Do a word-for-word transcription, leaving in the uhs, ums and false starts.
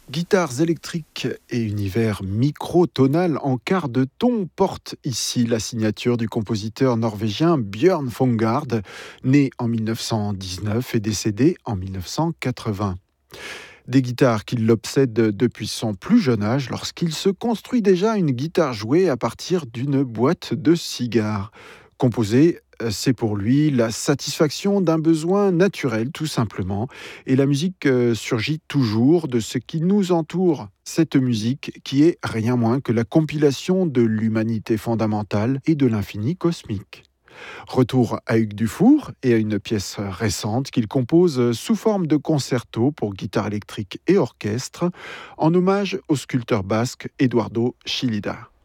Guitares électriques et univers microtonal en quart de ton portent ici la signature du compositeur norvégien Björn Fongard, né en mille neuf cent dix-neuf et décédé en mille neuf cent quatre-vingts. Des guitares qui l'obsèdent depuis son plus jeune âge lorsqu'il se construit déjà une guitare jouée à partir d'une boîte de cigares. Composer, c'est pour lui la satisfaction d'un besoin naturel, tout simplement. Et la musique euh, surgit toujours de ce qui nous entoure. Cette musique qui est rien moins que la compilation de l'humanité fondamentale et de l'infini cosmique. Retour à Hugues Dufour et à une pièce récente qu'il compose sous forme de concerto pour guitare électrique et orchestre, en hommage au sculpteur basque Eduardo Chillida.